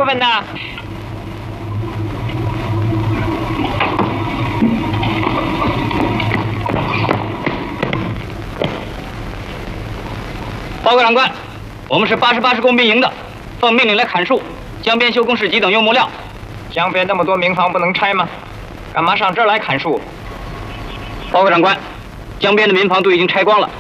烦呐。报告长官，我们是88师工兵营的，奉命令来砍树、江边修工事级等用木料。江边那么多民房不能拆吗？干嘛上这儿来砍树？报告长官，江边的民房都已经拆光了，